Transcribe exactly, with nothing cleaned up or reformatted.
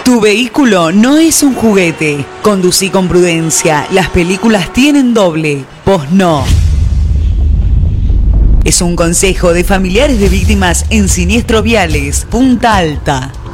Tu vehículo no es un juguete. Conducí con prudencia. Las películas tienen doble. Vos no. Es un consejo de familiares de víctimas en siniestros viales. Punta Alta.